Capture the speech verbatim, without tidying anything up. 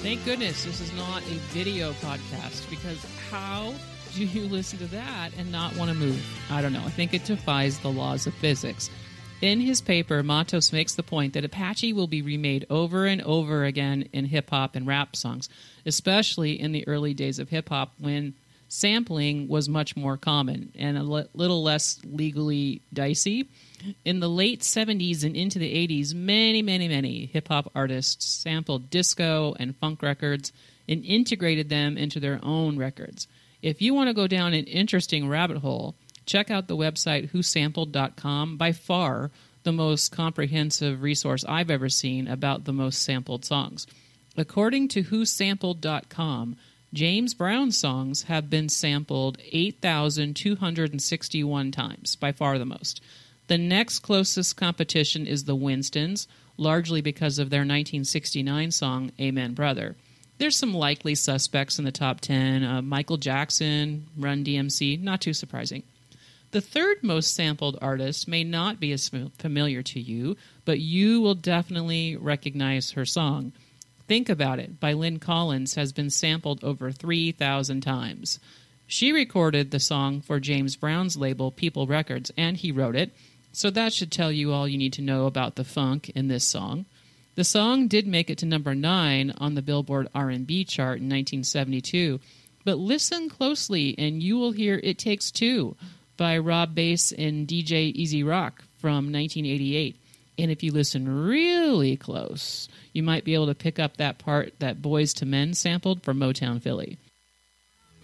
Thank goodness this is not a video podcast, because how do you listen to that and not want to move? I don't know. I think it defies the laws of physics. In his paper, Matos makes the point that Apache will be remade over and over again in hip-hop and rap songs, especially in the early days of hip-hop when sampling was much more common and a l- little less legally dicey. In the late seventies and into the eighties, many, many, many hip-hop artists sampled disco and funk records and integrated them into their own records. If you want to go down an interesting rabbit hole, check out the website who sampled dot com, by far the most comprehensive resource I've ever seen about the most sampled songs. According to who sampled dot com, James Brown songs have been sampled eight thousand two hundred sixty-one times, by far the most. The next closest competition is the Winstons, largely because of their nineteen sixty-nine song, Amen Brother. There's some likely suspects in the top ten, uh, Michael Jackson, Run D M C, not too surprising. The third most sampled artist may not be as familiar to you, but you will definitely recognize her song. Think About It by Lynn Collins has been sampled over three thousand times. She recorded the song for James Brown's label, People Records, and he wrote it, so that should tell you all you need to know about the funk in this song. The song did make it to number nine on the Billboard R and B chart in nineteen seventy-two, but listen closely and you will hear It Takes Two by Rob Bass and D J Easy Rock from nineteen eighty-eight. And if you listen really close, you might be able to pick up that part that Boys to Men sampled from Motown Philly.